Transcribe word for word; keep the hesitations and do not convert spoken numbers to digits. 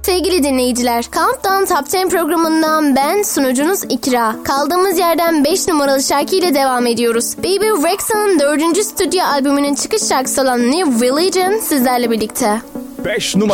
Sevgili dinleyiciler, Countdown Top on programından ben sunucunuz İkra. Kaldığımız yerden beş numaralı şarkı ile devam ediyoruz. Baby Rexha'nın dördüncü stüdyo albümünün çıkış şarkısı olan New Religion sizlerle birlikte. beş numara